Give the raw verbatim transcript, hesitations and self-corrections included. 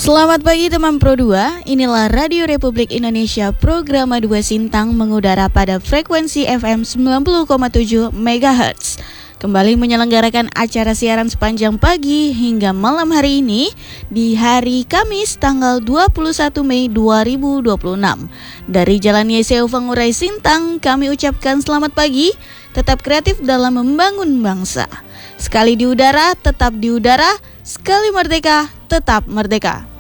Selamat pagi teman Pro dua, inilah Radio Republik Indonesia program dua Sintang mengudara pada frekuensi F M sembilan puluh koma tujuh megahertz. Kembali menyelenggarakan acara siaran sepanjang pagi hingga malam hari ini di hari Kamis tanggal dua puluh satu Mei dua ribu dua puluh enam. Dari Jalan Yeseu Fangurai Sintang, kami ucapkan selamat pagi, tetap kreatif dalam membangun bangsa. Sekali di udara, tetap di udara, sekali merdeka, tetap merdeka.